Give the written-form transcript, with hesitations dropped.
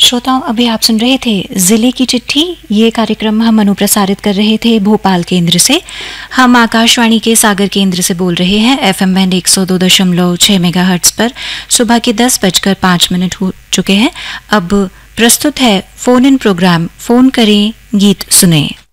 श्रोताओं, अभी आप सुन रहे थे जिले की चिट्ठी। ये कार्यक्रम हम अनुप्रसारित कर रहे थे भोपाल केंद्र से। हम आकाशवाणी के सागर केंद्र से बोल रहे हैं FM बैंड 102.6 मेगाहर्ट्ज पर। सुबह के 10:05 हो चुके हैं। अब प्रस्तुत है फोन इन प्रोग्राम, फोन करें गीत सुने।